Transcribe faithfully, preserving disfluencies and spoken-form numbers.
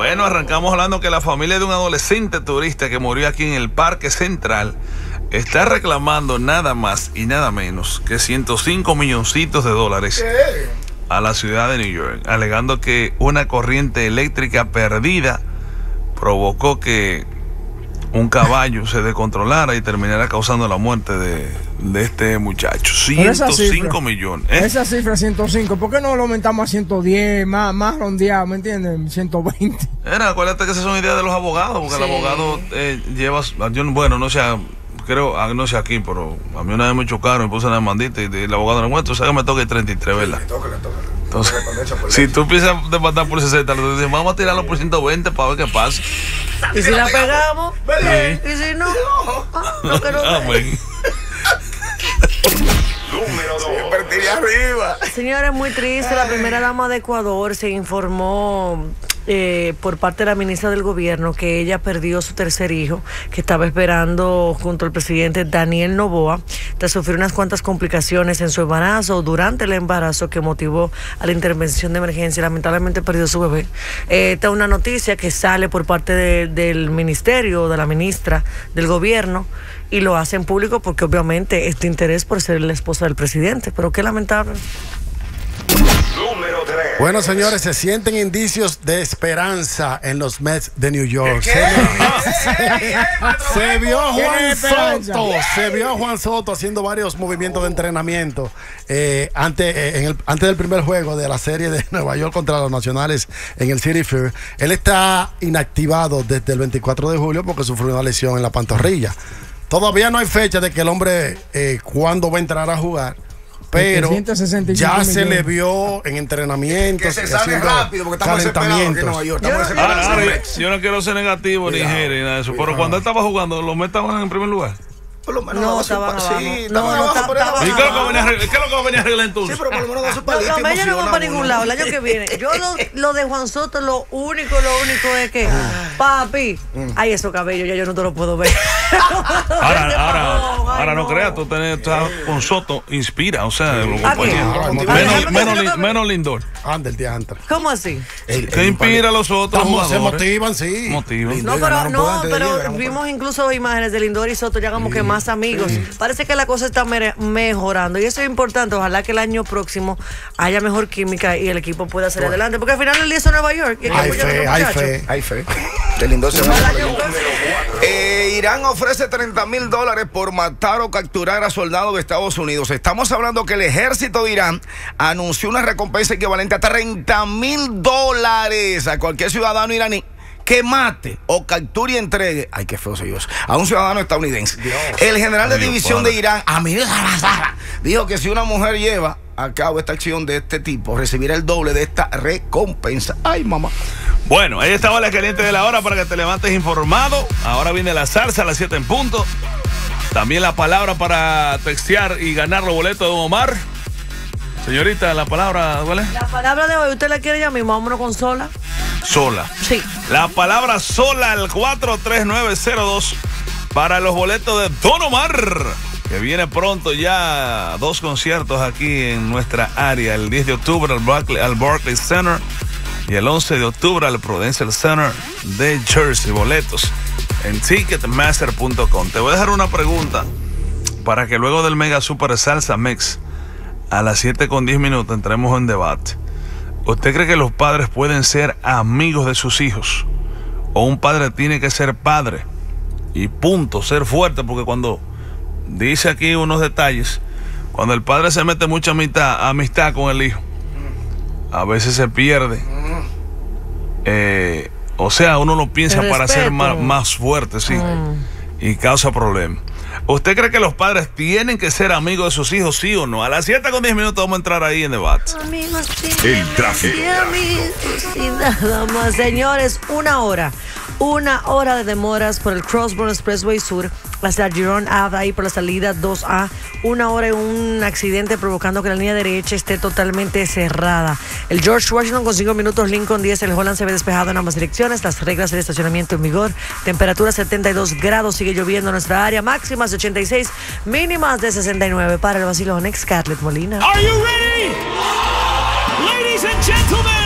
Bueno, arrancamos hablando que la familia de un adolescente turista que murió aquí en el Parque Central está reclamando nada más y nada menos que ciento cinco milloncitos de dólares a la ciudad de New York, alegando que una corriente eléctrica perdida provocó que un caballo se descontrolara y terminara causando la muerte de, de este muchacho. ciento cinco millones. ¿eh? Esa cifra ciento cinco, ¿por qué no lo aumentamos a ciento diez, más, más rondeado, ¿me entiendes? ciento veinte. Era, acuérdate que esas son ideas de los abogados, porque sí. El abogado eh, lleva, yo, bueno, no sé, creo, no sé aquí, pero a mí una vez me chocaron, me puse en la mandita y el abogado le muestra, o sea que me toca el treinta y tres, ¿verdad? Sí, tócale, tócale. Entonces, si tú piensas de matar por sesenta, le dices, vamos a tirarlo por ciento veinte para ver qué pasa. Y si la pegamos, sí. Y si no, ah, no que no. Amén. Número dos. Siempre arriba. Señores, muy triste. La primera dama de Ecuador se informó eh, por parte de la ministra del gobierno que ella perdió su tercer hijo, que estaba esperando junto al presidente Daniel Noboa, tras sufrir unas cuantas complicaciones en su embarazo, durante el embarazo, que motivó a la intervención de emergencia. Lamentablemente perdió su bebé. Eh, esta es una noticia que sale por parte de, del ministerio, de la ministra del gobierno, y lo hacen público porque obviamente es de interés por ser la esposa del presidente, pero qué lamentable. Número tres. Bueno, señores, se sienten indicios de esperanza en los Mets de New York. ¿Qué? Se, se vio a Juan Soto, se vio a Juan Soto haciendo varios movimientos de entrenamiento eh, antes, eh, en el, antes del primer juego de la serie de Nueva York contra los Nacionales en el Citi Field. Él está inactivado desde el veinticuatro de julio porque sufrió una lesión en la pantorrilla. Todavía no hay fecha de que el hombre eh, cuándo va a entrar a jugar, pero ya se le vio en entrenamientos, que se sale rápido porque estamos desesperados aquí en Nueva York. Estamos yo, ahora, ahora, yo no quiero ser negativo ni Jerry ni nada de eso, pero cuando él estaba jugando, los Mets estaban en primer lugar. Por lo menos no, no estaban abajo. Sí, no, no, abajo, estaba ¿Y qué es lo que venía a arreglar entonces? Sí, pero por lo menos da su palito. Los Mets no van para ningún lado el año que viene. Yo lo, lo de Juan Soto, lo único, lo único es que, papi, ay, esos cabellos ya yo no te lo puedo ver. Ahora, ahora, ahora no creas, tú tenés con Soto, inspira, o sea, los compañeros. Menos, menos, menos Lindor. Anda el día antes. ¿Cómo así? Que inspira a los otros jugadores. Se motivan, sí. Motivan. No, pero, no, pero vimos incluso imágenes de Lindor y Soto ya como que más amigos. Sí. Parece que la cosa está mejorando y eso es importante. Ojalá que el año próximo haya mejor química y el equipo pueda salir bueno. adelante, porque al final el día es Nueva York. Y hay, fe, hay fe, hay fe. De Lindor se va a eh, Irán ofrece treinta mil dólares por matar o capturar a soldados de Estados Unidos. Estamos hablando que el ejército de Irán anunció una recompensa equivalente a treinta mil dólares a cualquier ciudadano iraní que mate o capture y entregue, ay qué feo soy yo, a un ciudadano estadounidense. Dios. El general de división de Irán, Amir Salazar, dijo que si una mujer lleva a cabo esta acción de este tipo, recibirá el doble de esta recompensa. Ay, mamá. Bueno, ahí estaba la caliente de la hora para que te levantes informado. Ahora viene la salsa a las siete en punto. También la palabra para textear y ganar los boletos de Don Omar. Señorita, la palabra, ¿cuál es? La palabra de hoy, ¿usted la quiere ya mismo? Vámonos con sola. Sola. Sí. La palabra sola al cuatro tres nueve cero dos para los boletos de Don Omar, que viene pronto ya dos conciertos aquí en nuestra área. El diez de octubre al Barclays, al Barclays Center y el once de octubre al Prudential Center de Jersey. Boletos en ticketmaster punto com. Te voy a dejar una pregunta para que luego del Mega Super Salsa Mix a las siete con diez minutos entremos en debate. ¿Usted cree que los padres pueden ser amigos de sus hijos? ¿O un padre tiene que ser padre? Y punto, ser fuerte, porque cuando dice aquí unos detalles, cuando el padre se mete mucha amistad, amistad con el hijo, a veces se pierde. Eh, o sea, uno lo piensa para ser más, más fuerte, sí, mm. y causa problemas. ¿Usted cree que los padres tienen que ser amigos de sus hijos, sí o no? A las siete con diez minutos vamos a entrar ahí en debate. El tráfico. Y nada más, señores, una hora. Una hora de demoras por el Crossborough Expressway Sur hasta Girón Ave, ahí por la salida dos A. Una hora y un accidente provocando que la línea derecha esté totalmente cerrada. El George Washington con cinco minutos, Lincoln diez, el Holland se ve despejado en ambas direcciones. Las reglas del estacionamiento en vigor. Temperatura setenta y dos grados, sigue lloviendo en nuestra área. Máximas de ochenta y seis, mínimas de sesenta y nueve. Para el vacilón, ex Scarlett Molina. Are you ready? Ladies and gentlemen.